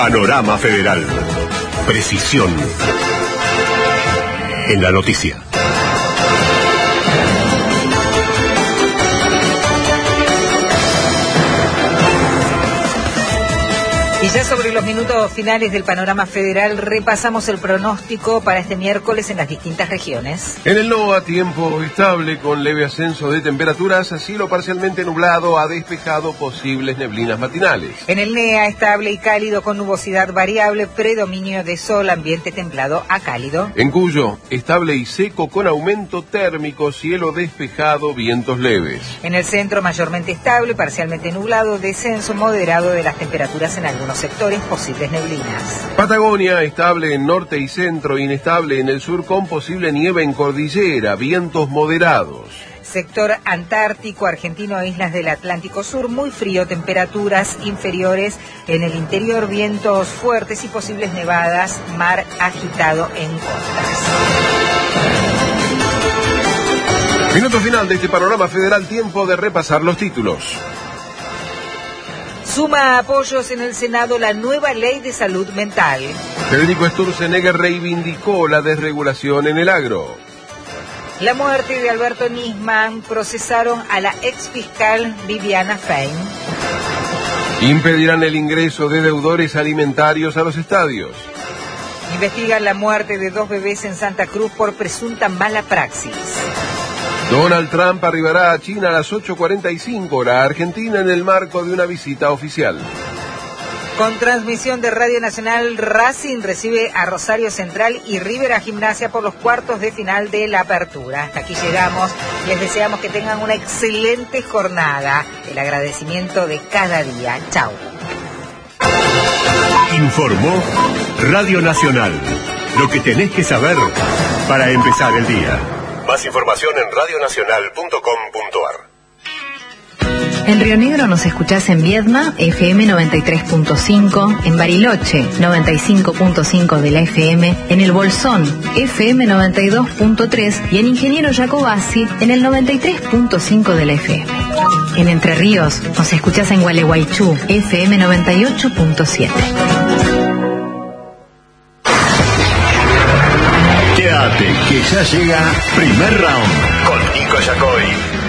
Panorama Federal. Precisión en la noticia. Y ya sobre los minutos finales del Panorama Federal, repasamos el pronóstico para este miércoles en las distintas regiones. En el NOA, tiempo estable con leve ascenso de temperaturas, cielo parcialmente nublado a despejado, posibles neblinas matinales. En el NEA, estable y cálido con nubosidad variable, predominio de sol, ambiente templado a cálido. En Cuyo, estable y seco con aumento térmico, cielo despejado, vientos leves. En el centro, mayormente estable, parcialmente nublado, descenso moderado de las temperaturas en algunos sectores, posibles neblinas. Patagonia, estable en norte y centro, inestable en el sur con posible nieve en cordillera, vientos moderados. Sector antártico, argentino e islas del Atlántico Sur, muy frío, temperaturas inferiores en el interior, vientos fuertes y posibles nevadas, mar agitado en costas. Minuto final de este Panorama Federal, tiempo de repasar los títulos. Suma apoyos en el Senado la nueva ley de salud mental. Federico Sturzenegger reivindicó la desregulación en el agro. La muerte de Alberto Nisman, procesaron a la exfiscal Viviana Fein. Impedirán el ingreso de deudores alimentarios a los estadios. Investigan la muerte de 2 bebés en Santa Cruz por presunta mala praxis. Donald Trump arribará a China a las 8:45 hora Argentina en el marco de una visita oficial. Con transmisión de Radio Nacional, Racing recibe a Rosario Central y River a Gimnasia por los cuartos de final de la Apertura. Hasta aquí llegamos. Les deseamos que tengan una excelente jornada. El agradecimiento de cada día. Chau. Informó Radio Nacional. Lo que tenés que saber para empezar el día. Más información en radionacional.com.ar. En Río Negro nos escuchás en Viedma, FM 93.5, en Bariloche, 95.5 de la FM, en El Bolsón, FM 92.3 y en Ingeniero Jacobasi, en el 93.5 de la FM. En Entre Ríos nos escuchás en Gualeguaychú, FM 98.7. Quédate, que ya llega Primer Round con Nico Yacoy.